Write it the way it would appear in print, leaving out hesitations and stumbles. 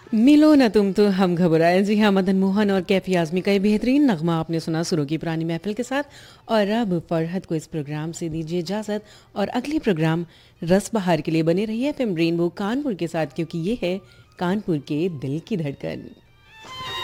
मिलो न तुम तो हम घबराए। जी हाँ, मदन मोहन और कैफी आजमी का ये बेहतरीन नगमा आपने सुना सुरों की पुरानी महफिल के साथ। और अब फरहत को इस प्रोग्राम से दीजिए इजाज़त और अगले प्रोग्राम रस बहार के लिए बने रहिए एफएम रेनबो कानपुर के साथ, क्योंकि ये है कानपुर के दिल की धड़कन।